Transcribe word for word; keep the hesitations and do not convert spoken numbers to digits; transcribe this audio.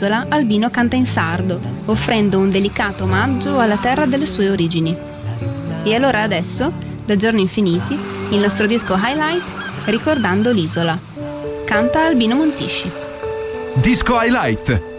dell'isola, Albino canta in sardo, offrendo un delicato omaggio alla terra delle sue origini. E allora adesso, da Giorni Infiniti, il nostro disco highlight, Ricordando l'isola. Canta Albino Montisci. Disco highlight.